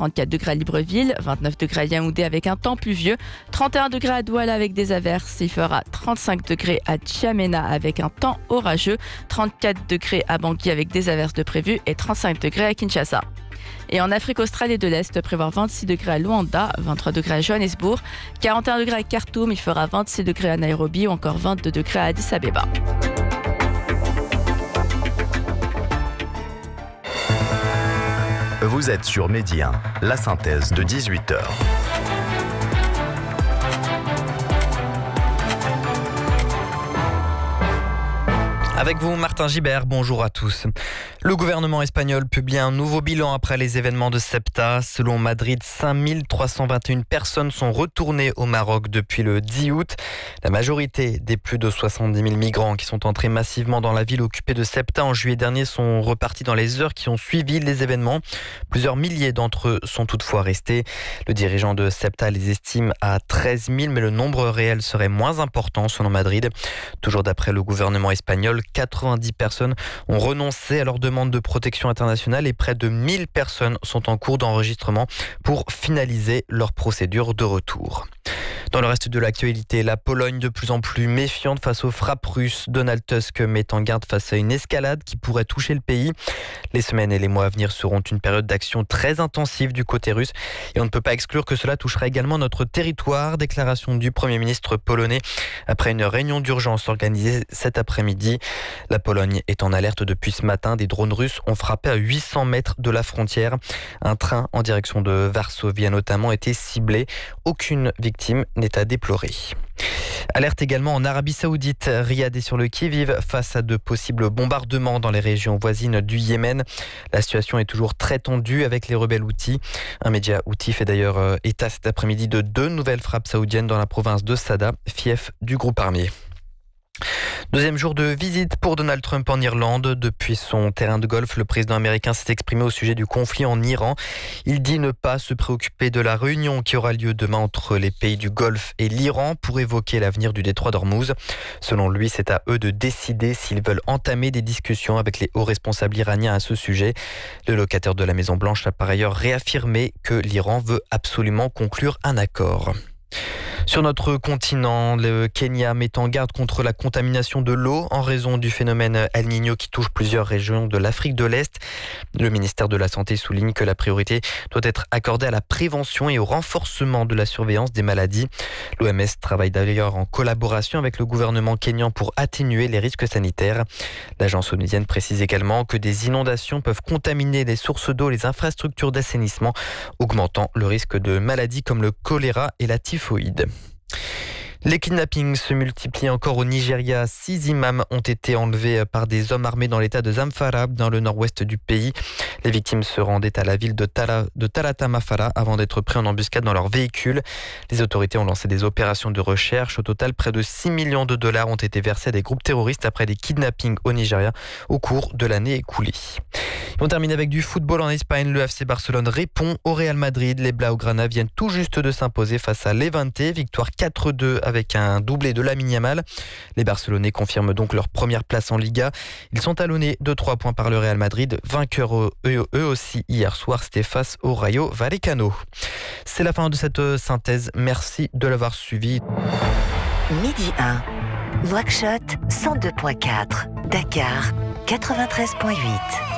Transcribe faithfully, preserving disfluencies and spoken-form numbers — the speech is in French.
trente-quatre degrés à Libreville, vingt-neuf degrés à Yaoundé avec un temps pluvieux, trente et un degrés à Douala avec des averses. Il fera trente-cinq degrés à N'Djamena avec un temps orageux, trente-quatre degrés à Bangui avec des averses de prévues et trente-cinq degrés à Kinshasa. Et en Afrique australe et de l'Est, prévoir vingt-six degrés à Luanda, vingt-trois degrés à Johannesburg, quarante et un degrés à Khartoum, il fera vingt-six degrés à Nairobi ou encore vingt-deux degrés à Addis Abeba. Vous êtes sur Midi un, la synthèse de dix-huit heures. Avec vous, Martin Gibert, bonjour à tous. Le gouvernement espagnol publie un nouveau bilan après les événements de Ceuta. Selon Madrid, cinq mille trois cent vingt et une personnes sont retournées au Maroc depuis le dix août. La majorité des plus de soixante-dix mille migrants qui sont entrés massivement dans la ville occupée de Ceuta en juillet dernier sont repartis dans les heures qui ont suivi les événements. Plusieurs milliers d'entre eux sont toutefois restés. Le dirigeant de Ceuta les estime à treize mille, mais le nombre réel serait moins important selon Madrid. Toujours d'après le gouvernement espagnol, quatre-vingt-dix personnes ont renoncé à leur demande de protection internationale et près de mille personnes sont en cours d'enregistrement pour finaliser leur procédure de retour. Dans le reste de l'actualité, la Pologne de plus en plus méfiante face aux frappes russes. Donald Tusk met en garde face à une escalade qui pourrait toucher le pays. Les semaines et les mois à venir seront une période d'action très intensive du côté russe et on ne peut pas exclure que cela touchera également notre territoire. Déclaration du Premier ministre polonais après une réunion d'urgence organisée cet après-midi. La Pologne est en alerte depuis ce matin. Des drones russes ont frappé à huit cents mètres de la frontière. Un train en direction de Varsovie a notamment été ciblé. Aucune victime n'est à déplorer. Alerte également en Arabie Saoudite. Riyad est sur le qui-vive face à de possibles bombardements dans les régions voisines du Yémen. La situation est toujours très tendue avec les rebelles Houthis. Un média Houthi fait d'ailleurs état cet après-midi de deux nouvelles frappes saoudiennes dans la province de Sada, fief du groupe armé. Deuxième jour de visite pour Donald Trump en Irlande. Depuis son terrain de golf, le président américain s'est exprimé au sujet du conflit en Iran. Il dit ne pas se préoccuper de la réunion qui aura lieu demain entre les pays du Golfe et l'Iran pour évoquer l'avenir du détroit d'Ormuz. Selon lui, c'est à eux de décider s'ils veulent entamer des discussions avec les hauts responsables iraniens à ce sujet. Le locataire de la Maison-Blanche a par ailleurs réaffirmé que l'Iran veut absolument conclure un accord. Sur notre continent, le Kenya met en garde contre la contamination de l'eau en raison du phénomène El Niño qui touche plusieurs régions de l'Afrique de l'Est. Le ministère de la Santé souligne que la priorité doit être accordée à la prévention et au renforcement de la surveillance des maladies. L'O M S travaille d'ailleurs en collaboration avec le gouvernement kényan pour atténuer les risques sanitaires. L'agence onusienne précise également que des inondations peuvent contaminer les sources d'eau et les infrastructures d'assainissement, augmentant le risque de maladies comme le choléra et la typhoïde. Les kidnappings se multiplient encore au Nigeria. Six imams ont été enlevés par des hommes armés dans l'état de Zamfara, dans le nord-ouest du pays. Les victimes se rendaient à la ville de, Tala, de Talata-Mafara avant d'être pris en embuscade dans leur véhicule. Les autorités ont lancé des opérations de recherche. Au total, près de six millions de dollars ont été versés à des groupes terroristes après des kidnappings au Nigeria au cours de l'année écoulée. On termine avec du football en Espagne. Le F C Barcelone répond au Real Madrid. Les Blaugrana viennent tout juste de s'imposer face à Levante. Victoire quatre deux avec un doublé de Lamine Yamal. Les Barcelonais confirment donc leur première place en Liga. Ils sont talonnés de trois points par le Real Madrid. Vainqueurs eux, eux aussi hier soir, c'était face au Rayo Vallecano. C'est la fin de cette synthèse. Merci de l'avoir suivi. Midi un. Nouakchott cent deux virgule quatre. Dakar quatre-vingt-treize virgule huit.